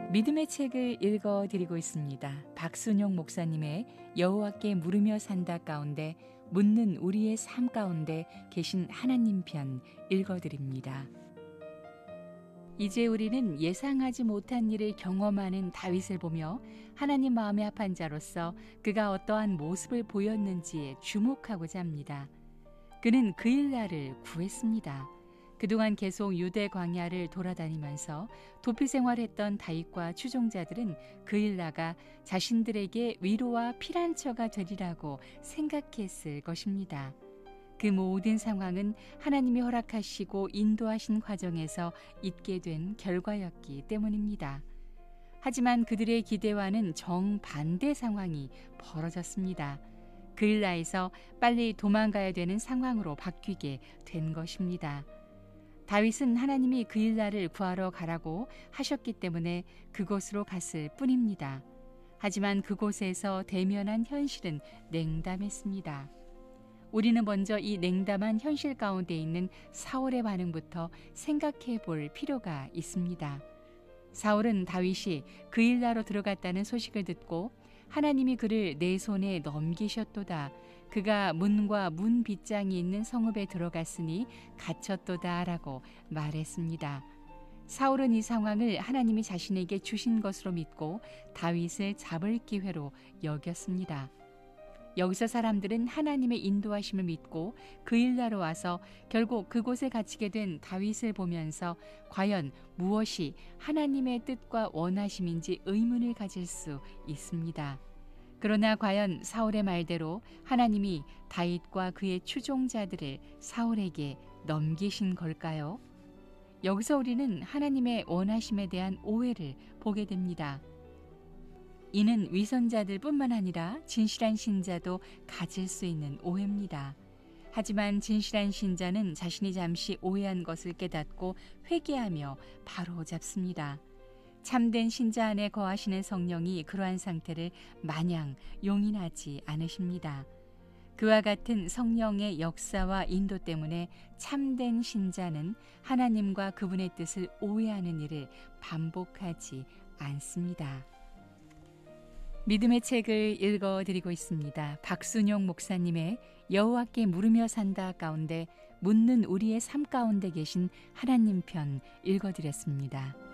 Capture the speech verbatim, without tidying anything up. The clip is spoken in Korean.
믿음의 책을 읽어드리고 있습니다. 박순용 목사님의 여호와께 물으며 산다 가운데 묻는 우리의 삶 가운데 계신 하나님 편 읽어드립니다. 이제 우리는 예상하지 못한 일을 경험하는 다윗을 보며 하나님 마음에 합한 자로서 그가 어떠한 모습을 보였는지에 주목하고자 합니다. 그는 그일라를 구했습니다. 그동안 계속 유대 광야를 돌아다니면서 도피 생활했던 다윗과 추종자들은 그일라가 자신들에게 위로와 피난처가 되리라고 생각했을 것입니다. 그 모든 상황은 하나님이 허락하시고 인도하신 과정에서 있게 된 결과였기 때문입니다. 하지만 그들의 기대와는 정반대 상황이 벌어졌습니다. 그일라에서 빨리 도망가야 되는 상황으로 바뀌게 된 것입니다. 다윗은 하나님이 그일라를 구하러 가라고 하셨기 때문에 그곳으로 갔을 뿐입니다. 하지만 그곳에서 대면한 현실은 냉담했습니다. 우리는 먼저 이 냉담한 현실 가운데 있는 사울의 반응부터 생각해 볼 필요가 있습니다. 사울은 다윗이 그일라로 들어갔다는 소식을 듣고 하나님이 그를 내 손에 넘기셨도다. 그가 문과 문 빗장이 있는 성읍에 들어갔으니 갇혔도다 라고 말했습니다. 사울은 이 상황을 하나님이 자신에게 주신 것으로 믿고 다윗을 잡을 기회로 여겼습니다. 여기서 사람들은 하나님의 인도하심을 믿고 그일라로 와서 결국 그곳에 갇히게 된 다윗을 보면서 과연 무엇이 하나님의 뜻과 원하심인지 의문을 가질 수 있습니다. 그러나 과연 사울의 말대로 하나님이 다윗과 그의 추종자들을 사울에게 넘기신 걸까요? 여기서 우리는 하나님의 원하심에 대한 오해를 보게 됩니다. 이는 위선자들 뿐만 아니라 진실한 신자도 가질 수 있는 오해입니다. 하지만 진실한 신자는 자신이 잠시 오해한 것을 깨닫고 회개하며 바로잡습니다. 참된 신자 안에 거하시는 성령이 그러한 상태를 마냥 용인하지 않으십니다. 그와 같은 성령의 역사와 인도 때문에 참된 신자는 하나님과 그분의 뜻을 오해하는 일을 반복하지 않습니다. 믿음의 책을 읽어드리고 있습니다. 박순용 목사님의 여호와께 물으며 산다 가운데 묻는 우리의 삶 가운데 계신 하나님 편 읽어드렸습니다.